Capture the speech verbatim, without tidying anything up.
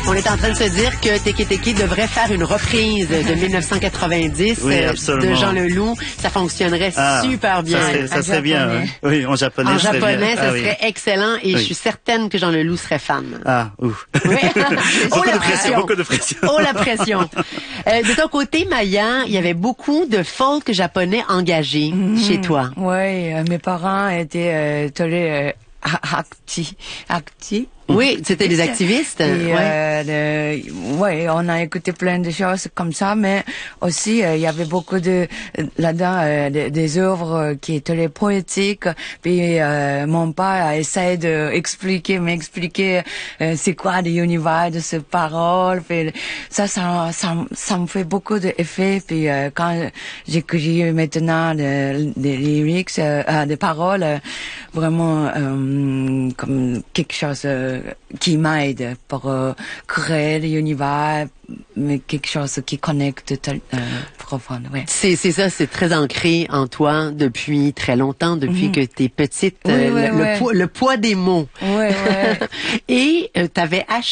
On est en train de se dire que Teke Teke devrait faire une reprise de mille neuf cent quatre-vingt-dix oui, euh, absolument. de Jean Leloup. Ça fonctionnerait ah, super bien. Ça serait, ça serait bien, oui. Oui, en japonais. En japonais, ça ah, serait oui. excellent et oui. je suis certaine que Jean Leloup serait fan. Ah, ouf. Oui. beaucoup, oh, la de pression, pression. beaucoup de pression. Oh, la pression. Euh, de ton côté, Maya, il y avait beaucoup de folk japonais engagés Mm-hmm. chez toi. Oui, euh, mes parents étaient euh, très euh, actifs. Acti. Oui, c'était des activistes. Et, ouais. euh, le, ouais, on a écouté plein de choses comme ça, mais aussi euh, il y avait beaucoup de là-dedans euh, des, des œuvres qui étaient très poétiques. Puis euh, mon père a essayé de expliquer, m'expliquer euh, c'est quoi l'univers de ces paroles. Puis ça, ça, ça, ça me fait beaucoup d'effet. Puis euh, quand j'écris maintenant des, des lyrics, euh, des paroles, euh, vraiment euh, comme quelque chose euh, qui m'aide pour euh, créer l'univers, mais quelque chose qui connecte tel, euh, profond. Ouais. C'est c'est ça, c'est très ancré en toi depuis très longtemps, depuis mm-hmm. que t'es petite. Oui, euh, oui, le, oui. le, poids, le poids des mots. Oui, oui. Et euh, t'avais acheté